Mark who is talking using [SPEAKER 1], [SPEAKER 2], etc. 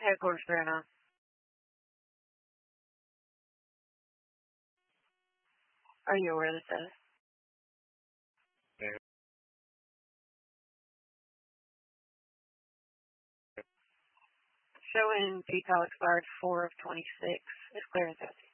[SPEAKER 1] Headquarters, Grandma. Are you aware of the status? Showing PayPal expired 4 of 26. It's clear and says.